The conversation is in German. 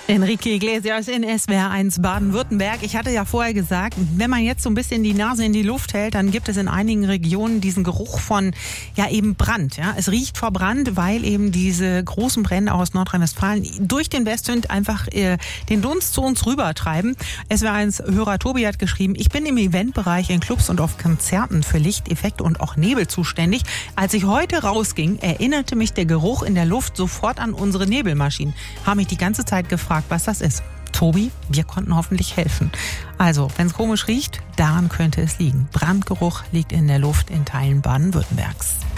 Enrique Iglesias in SWR 1 Baden-Württemberg. Ich hatte ja vorher gesagt, wenn man jetzt so ein bisschen die Nase in die Luft hält, dann gibt es in einigen Regionen diesen Geruch von, ja eben Brand. Ja? Es riecht vor Brand, weil eben diese großen Brände aus Nordrhein-Westfalen durch den Westwind einfach den Dunst zu uns rübertreiben. SWR 1 Hörer Tobi hat geschrieben, ich bin im Eventbereich in Clubs und auf Konzerten für Licht, Effekte und auch Nebel zuständig. Als ich heute rausging, erinnerte mich der Geruch in der Luft sofort an unsere Nebelmaschinen. Habe mich die ganze Zeit gefragt, was das ist. Tobi, wir konnten hoffentlich helfen. Also, wenn es komisch riecht, daran könnte es liegen. Brandgeruch liegt in der Luft in Teilen Baden-Württembergs.